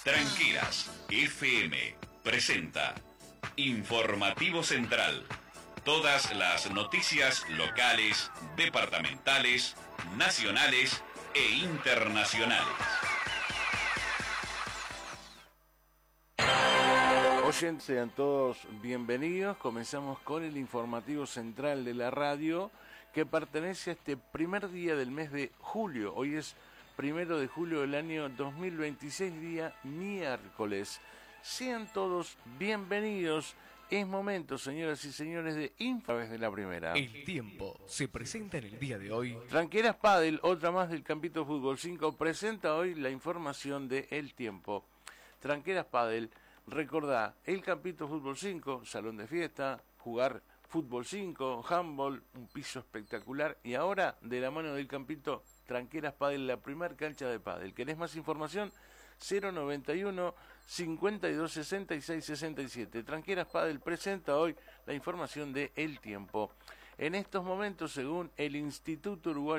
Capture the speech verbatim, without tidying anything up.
Tranqueras F M presenta Informativo Central. Todas las noticias locales, departamentales, nacionales e internacionales. Oyentes, sean todos bienvenidos. Comenzamos con el informativo central de la radio, que pertenece a este primer día del mes de julio. Hoy es primero de julio del año dos mil veintiséis, día miércoles. Sean todos bienvenidos. Es momento, señoras y señores, de Info de la Primera. El tiempo se presenta en el día de hoy. Tranqueras Padel, otra más del Campito Fútbol cinco, presenta hoy la información de El Tiempo. Tranqueras Padel, recordá, el Campito Fútbol cinco, salón de fiesta, jugar fútbol cinco, handball, un piso espectacular, y ahora, de la mano del Campito, Tranqueras Padel, la primer cancha de pádel. ¿Querés más información? cero noventa y uno, cincuenta y dos, sesenta y seis, sesenta y siete. Tranqueras Padel presenta hoy la información de El Tiempo. En estos momentos, según el Instituto Uruguayo